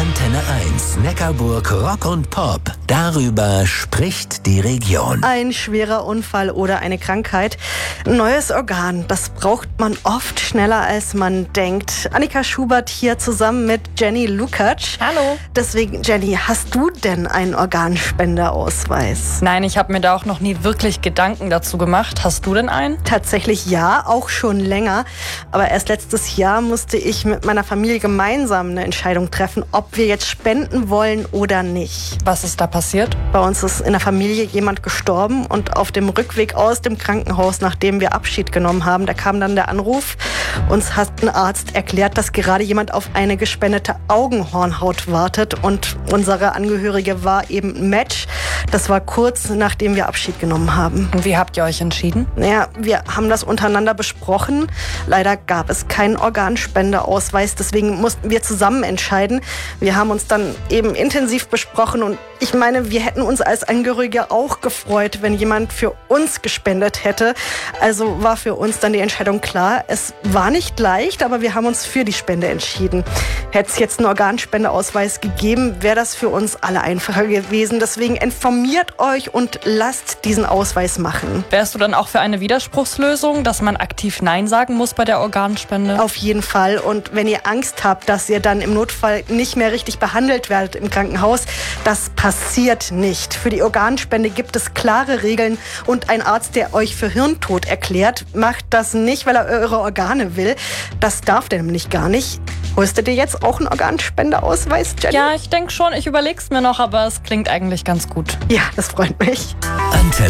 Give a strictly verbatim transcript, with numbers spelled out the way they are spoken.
Antenne eins, Neckarburg Rock und Pop. Darüber spricht die Region. Ein schwerer Unfall oder eine Krankheit. Ein neues Organ, das braucht man oft schneller, als man denkt. Annika Schubert hier zusammen mit Jenny Lukacs. Hallo. Deswegen, Jenny, hast du denn einen Organspenderausweis? Nein, ich habe mir da auch noch nie wirklich Gedanken dazu gemacht. Hast du denn einen? Tatsächlich ja, auch schon länger. Aber erst letztes Jahr musste ich mit meiner Familie gemeinsam eine Entscheidung treffen, ob wir jetzt spenden wollen oder nicht. Was ist da passiert? Bei uns ist in der Familie jemand gestorben und auf dem Rückweg aus dem Krankenhaus, nachdem wir Abschied genommen haben, da kam dann der Anruf. Uns hat ein Arzt erklärt, dass gerade jemand auf eine gespendete Augenhornhaut wartet und unsere Angehörige war eben ein Match. Das war kurz, nachdem wir Abschied genommen haben. Und wie habt ihr euch entschieden? Naja, wir haben das untereinander besprochen. Leider gab es keinen Organspendeausweis, deswegen mussten wir zusammen entscheiden. Wir haben uns dann eben intensiv besprochen und ich meine, wir hätten uns als Angehörige auch gefreut, wenn jemand für uns gespendet hätte. Also war für uns dann die Entscheidung klar. Es war nicht leicht, aber wir haben uns für die Spende entschieden. Hätte es jetzt einen Organspendeausweis gegeben, wäre das für uns alle einfacher gewesen. Deswegen informiert euch und lasst diesen Ausweis machen. Wärst du dann auch für eine Widerspruchslösung, dass man aktiv Nein sagen muss bei der Organspende? Auf jeden Fall. Und wenn ihr Angst habt, dass ihr dann im Notfall nicht mehr richtig behandelt werdet im Krankenhaus, das passiert nicht. Für die Organspende gibt es klare Regeln und ein Arzt, der euch für Hirntod erklärt, macht das nicht, weil er eure Organe will. Das darf der nämlich gar nicht. Holst du dir jetzt auch einen Organspendeausweis, Jenny? Ja, ich denke schon. Ich überleg's mir noch, aber es klingt eigentlich ganz gut. Ja, das freut mich. Antenne